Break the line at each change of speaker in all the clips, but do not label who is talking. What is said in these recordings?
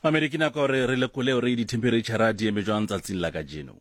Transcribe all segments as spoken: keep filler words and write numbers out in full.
Amerikina ka re re lekole re di temperature ra di emejwang tsatsing la ka jeno.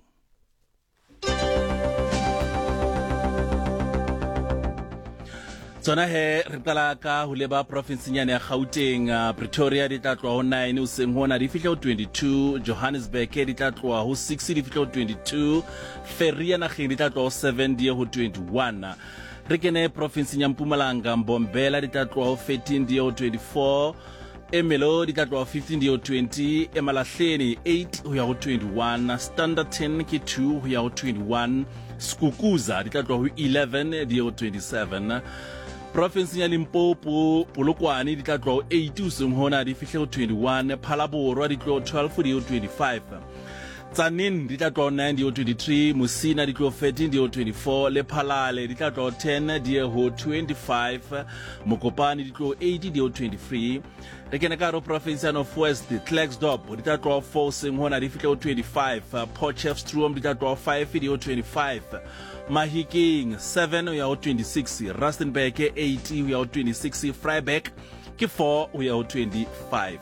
Tsona he re qala ka ho leba province nyane ya Gauteng, uh, Pretoria di tla tloha ho nine o seng hona di fihla ho twenty-two, Johannesburg di tla tloha ho six di fihla ho twenty-two, Feria nageng di tla tloha ho seven di ho twenty-one. Re kene province ya Mpumalanga, Mbombela di tla tloha ho thirteen di ho twenty-four, Emelo di tla tloha ho fifteen di ho twenty, Emalahleni eight ho ya ho twenty-one, Standerton ke two ho ya ho twenty-one, Skukuza di tla tloha ho eleven di ho twenty-seven. Province ya Limpopo, Polokwane di tla tloha ho eight o seng hona di fihle ho twenty-one, Phalaborwa di tloha ho twelve di ho twenty-five, Tsanin di tla tloha ho nine di ho twenty-three, Musina di tloha ho thirteen di ho twenty-four, Lephalale di tla tloha ho ten di ho twenty-five, Mokopane di tloha ho eight di ho twenty-three. Re kena ka hare ho province ya North West, Klerksdorp di tla tloha ho four o seng hona di fihle ho twenty-five, Potchefstroom di tla tloha ho five di ho twenty-five, Mahikeng seven ho ya ho twenty-six, Rustenburg eight ho ya ho twenty-six, Vryburg ke four ho ya ho twenty-five.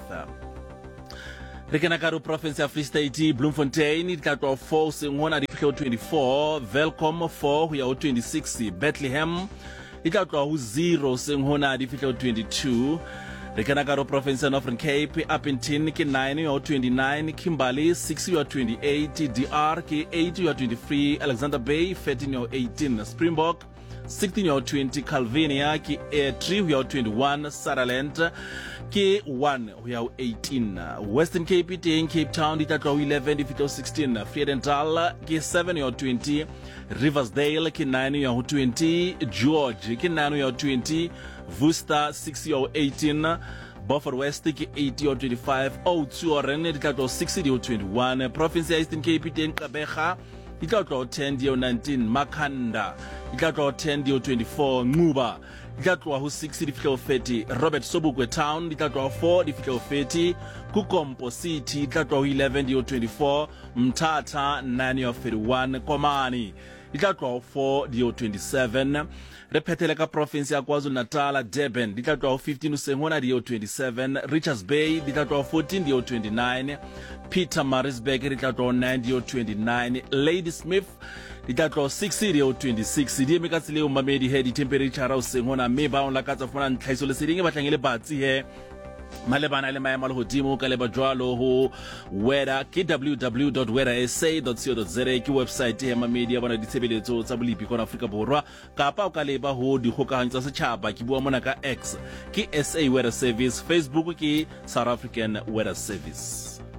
Re kena ka hare ho province ya Free State, Bloemfontein di tla tloha ho four o seng hona di fihle ho twenty-four, Welkom four ho ya ho twenty-six, Bethlehem di tla tloha ho zero o seng hona di fihle ho twenty-two. Re kena ka hare ho province ya Northern Cape, Upington ke nine ho ya ho twenty-nine, Kimberley six ho ya ho twenty-eight, D R ke eight ho ya ho twenty-three, Alexander Bay thirteen ho ya ho eighteen, Springbok sixteen ho ya ho twenty, Calvinia ke three ho ya ho twenty-one, Sutherland ke one ho ya ho eighteen, Western Cape teng Cape Town di tla tloha ho eleven di fihle ho sixteen, Vredendal ke seven ho ya ho twenty, Riversdale ke nine ho ya ho twenty, George ke nine ho ya ho twenty, Worcester six ho ya ho eighteen, Beaufort West ke eight ho ya ho twenty-five, Oudtshoorn di tla tloha ho six di ho twenty-one, Province ya Eastern Cape teng Gqeberha di tla tloha ho ten di ho nineteen, Makhanda di tla tloha ho ten di ho twenty-four, Nquba di tla tloha ho six di fihle ho thirty, Robert Sobukwe Town di tla tloha ho four di fihle ho thirty, Kukompo City di tla tloha ho eleven di ho twenty-four, Mthatha nine ho ya ho thirty-one, Komani di tla tloha ho four di ho twenty-seven. Re phethele ka province ya KwaZulu-Natal, Durban di tla tloha ho fifteen o seng hona di ho twenty-seven, Richards Bay di tla tloha ho fourteen di ho twenty-nine, Pietermaritzburg di tla tloha ho nine di ho twenty-nine, Ladysmith di tla tloha ho six di ho twenty-six. Di eme ka tsela eo mamedi he di temperature o seng hona, mme ba o lakatsa fumana tlhahiso leseding e batlang e le batsi he malebana le maemo a lehodimo ka leba jwalo ho weather ke w w w dot weather s a dot co dot z a, ke website ya mamedi ya bona ditshebeletso tsa bolipi kona Afrika Borwa, kapa o ka leba ho dikgokahanyo tsa setjhaba ke bua mona ka X ke S A Weather Service, Facebook ke South African Weather Service.